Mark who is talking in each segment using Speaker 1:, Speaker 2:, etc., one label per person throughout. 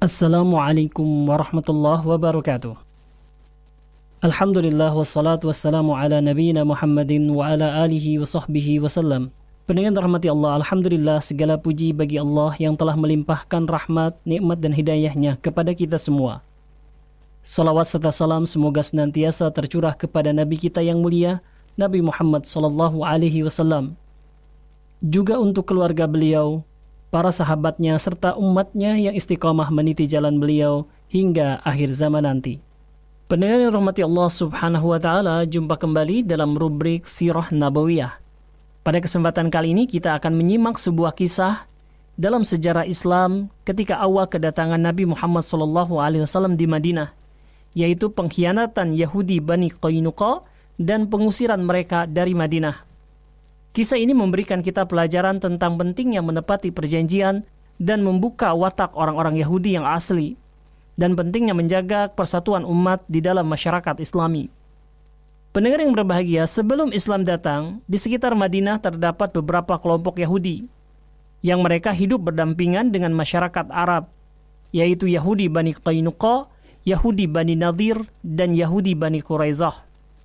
Speaker 1: Assalamualaikum warahmatullahi wabarakatuh. Alhamdulillah wassalatu wassalamu ala nabiyina Muhammadin wa ala alihi wa sahbihi wasallam. Pendengar rahmati Allah, Alhamdulillah segala puji bagi Allah yang telah melimpahkan rahmat, nikmat dan hidayahnya kepada kita semua. Salawat serta salam semoga senantiasa tercurah kepada Nabi kita yang mulia, Nabi Muhammad sallallahu alaihi wasallam. Juga untuk keluarga beliau, para sahabatnya serta umatnya yang istiqamah meniti jalan beliau hingga akhir zaman nanti. Pendengar yang rahmati Allah subhanahu wa ta'ala, jumpa kembali dalam rubrik Sirah Nabawiyah. Pada kesempatan kali ini kita akan menyimak sebuah kisah dalam sejarah Islam ketika awal kedatangan Nabi Muhammad SAW di Madinah, yaitu pengkhianatan Yahudi Bani Qainuqa dan pengusiran mereka dari Madinah. Kisah ini memberikan kita pelajaran tentang pentingnya menepati perjanjian dan membuka watak orang-orang Yahudi yang asli, dan pentingnya menjaga persatuan umat di dalam masyarakat Islami. Pendengar yang berbahagia, sebelum Islam datang, di sekitar Madinah terdapat beberapa kelompok Yahudi yang mereka hidup berdampingan dengan masyarakat Arab, yaitu Yahudi Bani Qainuqa, Yahudi Bani Nadir, dan Yahudi Bani Quraizah.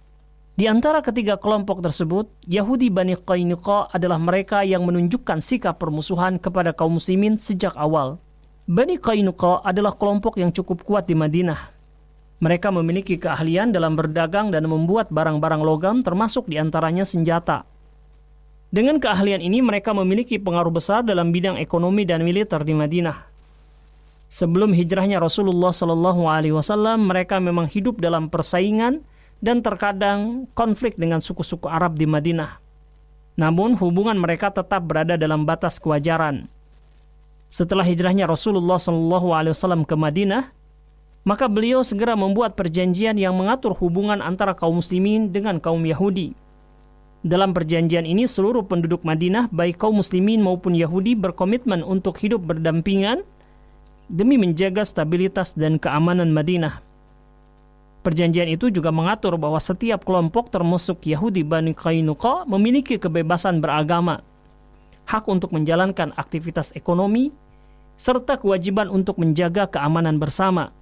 Speaker 1: Di antara ketiga kelompok tersebut, Yahudi Bani Qainuqa adalah mereka yang menunjukkan sikap permusuhan kepada kaum muslimin sejak awal. Bani Qainuqa adalah kelompok yang cukup kuat di Madinah. Mereka memiliki keahlian dalam berdagang dan membuat barang-barang logam, termasuk di antaranya senjata. Dengan keahlian ini, mereka memiliki pengaruh besar dalam bidang ekonomi dan militer di Madinah. Sebelum hijrahnya Rasulullah SAW, mereka memang hidup dalam persaingan dan terkadang konflik dengan suku-suku Arab di Madinah. Namun hubungan mereka tetap berada dalam batas kewajaran. Setelah hijrahnya Rasulullah SAW ke Madinah, maka beliau segera membuat perjanjian yang mengatur hubungan antara kaum muslimin dengan kaum Yahudi. Dalam perjanjian ini seluruh penduduk Madinah, baik kaum muslimin maupun Yahudi, berkomitmen untuk hidup berdampingan demi menjaga stabilitas dan keamanan Madinah. Perjanjian itu juga mengatur bahwa setiap kelompok termasuk Yahudi Bani Qainuqa memiliki kebebasan beragama, hak untuk menjalankan aktivitas ekonomi, serta kewajiban untuk menjaga keamanan bersama.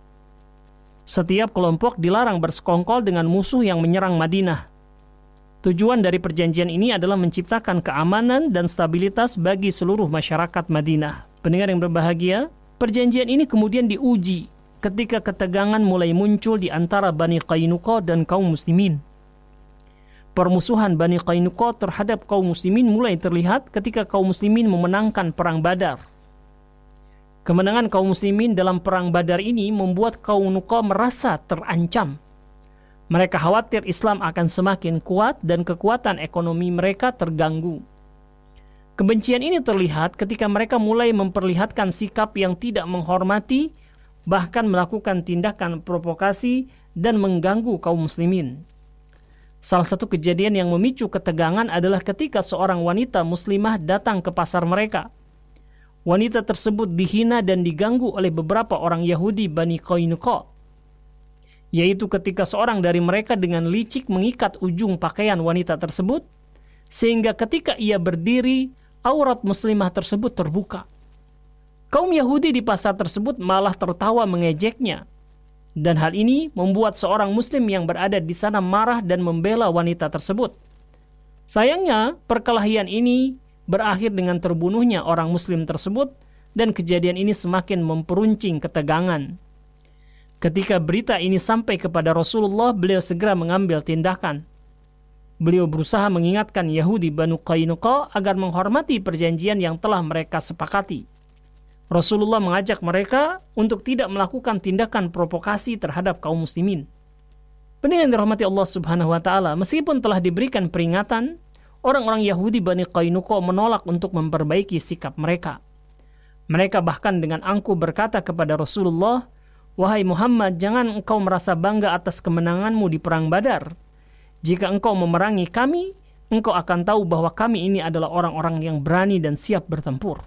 Speaker 1: Setiap kelompok dilarang bersekongkol dengan musuh yang menyerang Madinah. Tujuan dari perjanjian ini adalah menciptakan keamanan dan stabilitas bagi seluruh masyarakat Madinah. Pendengar yang berbahagia, perjanjian ini kemudian diuji ketika ketegangan mulai muncul di antara Bani Qainuqa dan kaum muslimin. Permusuhan Bani Qainuqa terhadap kaum muslimin mulai terlihat ketika kaum muslimin memenangkan perang Badar. Kemenangan kaum muslimin dalam perang Badar ini membuat kaum Qainuqa merasa terancam. Mereka khawatir Islam akan semakin kuat dan kekuatan ekonomi mereka terganggu. Kebencian ini terlihat ketika mereka mulai memperlihatkan sikap yang tidak menghormati, bahkan melakukan tindakan provokasi dan mengganggu kaum muslimin. Salah satu kejadian yang memicu ketegangan adalah ketika seorang wanita muslimah datang ke pasar mereka. Wanita tersebut dihina dan diganggu oleh beberapa orang Yahudi Bani Qainuqa, yaitu ketika seorang dari mereka dengan licik mengikat ujung pakaian wanita tersebut, sehingga ketika ia berdiri, aurat muslimah tersebut terbuka. Kaum Yahudi di pasar tersebut malah tertawa mengejeknya, dan hal ini membuat seorang muslim yang berada di sana marah dan membela wanita tersebut. Sayangnya, perkelahian ini berakhir dengan terbunuhnya orang muslim tersebut, dan kejadian ini semakin memperuncing ketegangan. Ketika berita ini sampai kepada Rasulullah, beliau segera mengambil tindakan. Beliau berusaha mengingatkan Yahudi Bani Qainuqa agar menghormati perjanjian yang telah mereka sepakati. Rasulullah mengajak mereka untuk tidak melakukan tindakan provokasi terhadap kaum muslimin. Pendengar yang dirahmati Allah Subhanahu wa taala, meskipun telah diberikan peringatan, orang-orang Yahudi Bani Qainuqa menolak untuk memperbaiki sikap mereka. Mereka bahkan dengan angkuh berkata kepada Rasulullah, "Wahai Muhammad, jangan engkau merasa bangga atas kemenanganmu di perang Badar. Jika engkau memerangi kami, engkau akan tahu bahwa kami ini adalah orang-orang yang berani dan siap bertempur."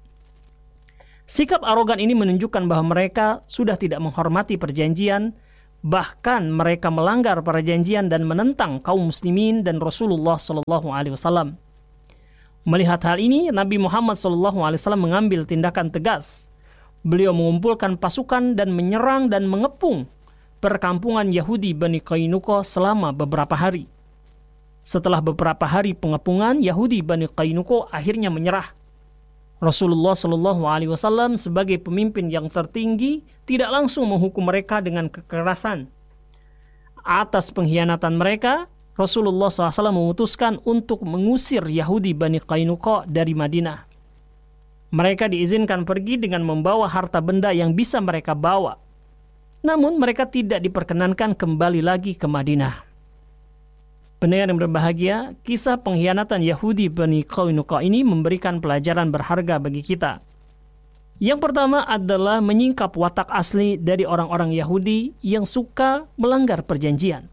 Speaker 1: Sikap arogan ini menunjukkan bahwa mereka sudah tidak menghormati perjanjian, bahkan mereka melanggar perjanjian dan menentang kaum muslimin dan Rasulullah SAW. Melihat hal ini, Nabi Muhammad SAW mengambil tindakan tegas, Beliau mengumpulkan pasukan dan menyerang dan mengepung perkampungan Yahudi Bani Qainuqa selama beberapa hari. Setelah beberapa hari pengepungan, Yahudi Bani Qainuqa akhirnya menyerah. Rasulullah Shallallahu Alaihi Wasallam sebagai pemimpin yang tertinggi tidak langsung menghukum mereka dengan kekerasan. Atas pengkhianatan mereka, Rasulullah SAW memutuskan untuk mengusir Yahudi Bani Qainuqa dari Madinah. Mereka diizinkan pergi dengan membawa harta benda yang bisa mereka bawa. Namun mereka tidak diperkenankan kembali lagi ke Madinah. Pendengar yang berbahagia, kisah pengkhianatan Yahudi Bani Qainuqa ini memberikan pelajaran berharga bagi kita. Yang pertama adalah menyingkap watak asli dari orang-orang Yahudi yang suka melanggar perjanjian.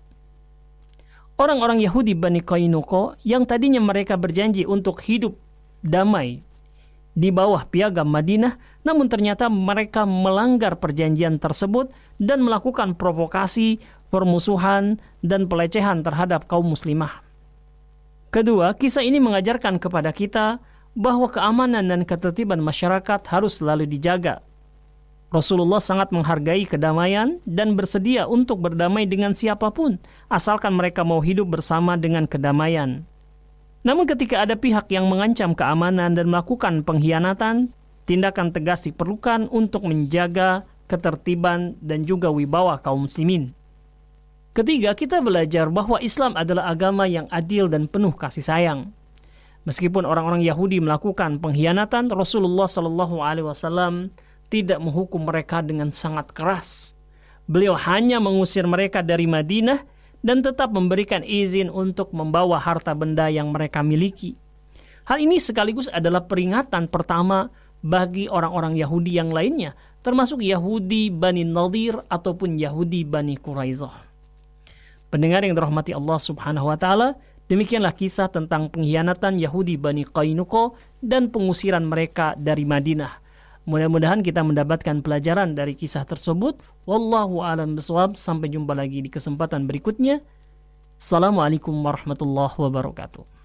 Speaker 1: Orang-orang Yahudi Bani Qainuqa yang tadinya mereka berjanji untuk hidup damai di bawah piagam Madinah, namun ternyata mereka melanggar perjanjian tersebut dan melakukan provokasi, permusuhan, dan pelecehan terhadap kaum muslimah. Kedua, kisah ini mengajarkan kepada kita bahwa keamanan dan ketertiban masyarakat harus selalu dijaga. Rasulullah sangat menghargai kedamaian dan bersedia untuk berdamai dengan siapapun, asalkan mereka mau hidup bersama dengan kedamaian. Namun ketika ada pihak yang mengancam keamanan dan melakukan pengkhianatan, tindakan tegas diperlukan untuk menjaga ketertiban dan juga wibawa kaum muslimin. Ketiga, kita belajar bahwa Islam adalah agama yang adil dan penuh kasih sayang. Meskipun orang-orang Yahudi melakukan pengkhianatan, Rasulullah Shallallahu Alaihi Wasallam tidak menghukum mereka dengan sangat keras. Beliau hanya mengusir mereka dari Madinah dan tetap memberikan izin untuk membawa harta benda yang mereka miliki. Hal ini sekaligus adalah peringatan pertama bagi orang-orang Yahudi yang lainnya, termasuk Yahudi Bani Nadir ataupun Yahudi Bani Quraidah. Pendengar yang dirahmati Allah Subhanahu wa Ta'ala, demikianlah kisah tentang pengkhianatan Yahudi Bani Qainuqa dan pengusiran mereka dari Madinah. Mudah-mudahan kita mendapatkan pelajaran dari kisah tersebut. Wallahu a'lam bishawab. Sampai jumpa lagi di kesempatan berikutnya. Assalamualaikum warahmatullahi wabarakatuh.